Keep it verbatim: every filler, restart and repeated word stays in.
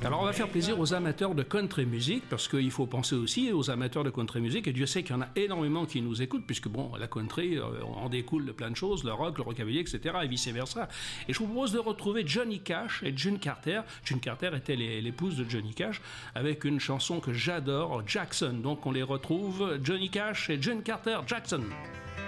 Alors on va faire plaisir aux amateurs de country music, parce qu'il faut penser aussi aux amateurs de country music, et Dieu sait qu'il y en a énormément qui nous écoutent, puisque bon, la country, euh, en découle de plein de choses, le rock, le rockabilly, et cetera, et vice-versa. Et je vous propose de retrouver Johnny Cash et June Carter. June Carter était l'épouse de Johnny Cash, avec une chanson que j'adore, Jackson. Donc on les retrouve, Johnny Cash et June Carter, Jackson.